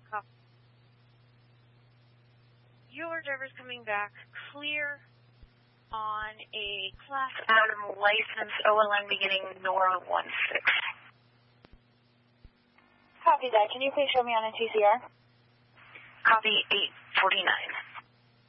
Your driver's coming back clear on a Class Adam license, OLN beginning NORA 16. Copy that. Can you please show me on a TCR? Copy 849.